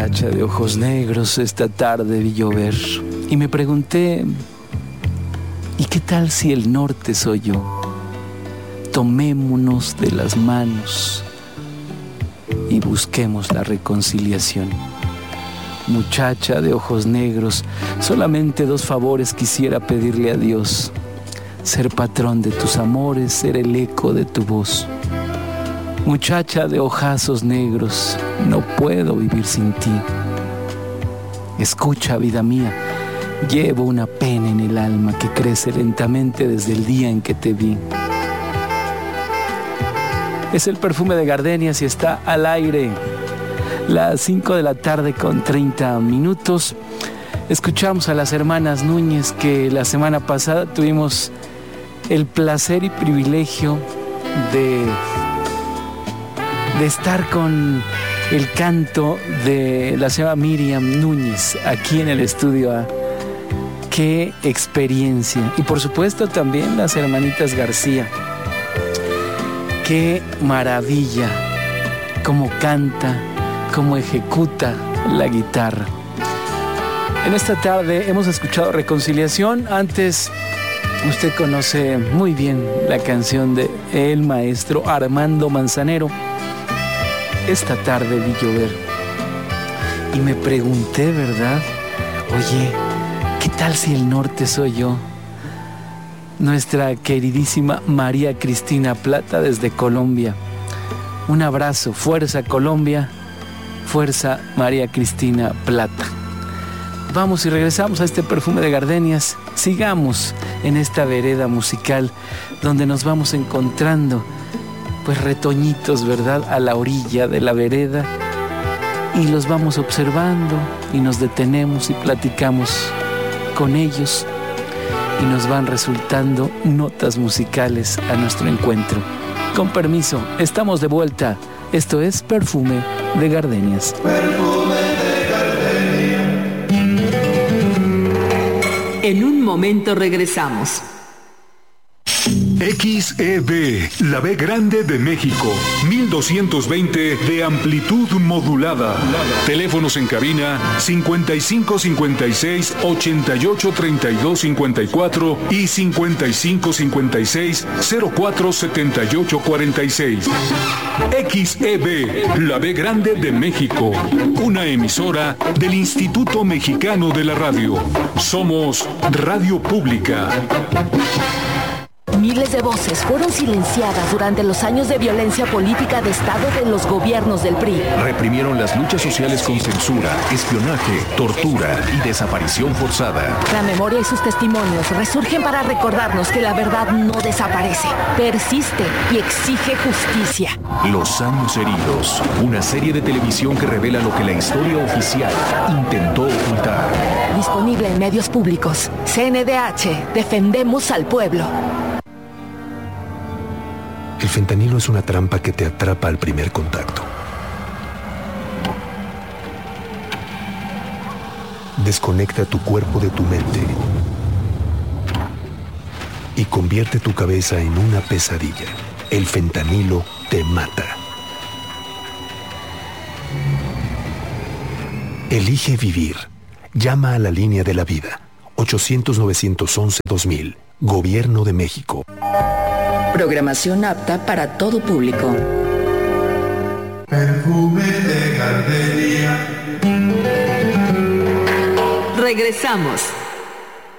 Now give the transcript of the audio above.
Muchacha de ojos negros, esta tarde vi llover y me pregunté, ¿y qué tal si el norte soy yo? Tomémonos de las manos y busquemos la reconciliación. Muchacha de ojos negros, solamente 2 favores quisiera pedirle a Dios: ser patrón de tus amores, ser el eco de tu voz. Muchacha de ojazos negros, no puedo vivir sin ti. Escucha, vida mía, llevo una pena en el alma que crece lentamente desde el día en que te vi. Es el perfume de gardenias y está al aire. Las 5 de la tarde con 30 minutos. Escuchamos a las hermanas Núñez, que la semana pasada tuvimos el placer y privilegio de estar con el canto de la señora Miriam Núñez aquí en el estudio A. ¡Qué experiencia! Y por supuesto también las hermanitas García. ¡Qué maravilla! Cómo canta, cómo ejecuta la guitarra. En esta tarde hemos escuchado Reconciliación. Antes, usted conoce muy bien la canción de el maestro Armando Manzanero. Esta tarde vi llover y me pregunté, ¿verdad? Oye, ¿qué tal si el norte soy yo? Nuestra queridísima María Cristina Plata desde Colombia. Un abrazo, fuerza Colombia, fuerza María Cristina Plata. Vamos y regresamos a este perfume de gardenias. Sigamos en esta vereda musical donde nos vamos encontrando pues retoñitos, ¿verdad?, a la orilla de la vereda, y los vamos observando y nos detenemos y platicamos con ellos y nos van resultando notas musicales a nuestro encuentro. Con permiso, estamos de vuelta. Esto es Perfume de Gardenias. Perfume de gardenia. En un momento regresamos. XEB, la B grande de México, 1220 de amplitud modulada. Teléfonos en cabina 5556 88 32 54 y 5556 04 78 46. XEB, la B grande de México, una emisora del Instituto Mexicano de la Radio. Somos Radio Pública. Miles de voces fueron silenciadas durante los años de violencia política de Estado de los gobiernos del PRI. Reprimieron las luchas sociales con censura, espionaje, tortura y desaparición forzada. La memoria y sus testimonios resurgen para recordarnos que la verdad no desaparece, persiste y exige justicia. Los años heridos, una serie de televisión que revela lo que la historia oficial intentó ocultar. Disponible en medios públicos. CNDH, defendemos al pueblo. El fentanilo es una trampa que te atrapa al primer contacto. Desconecta tu cuerpo de tu mente y convierte tu cabeza en una pesadilla. El fentanilo te mata. Elige vivir. Llama a la línea de la vida. 800-911-2000. Gobierno de México. Programación apta para todo público. Perfume de gardenia. Regresamos.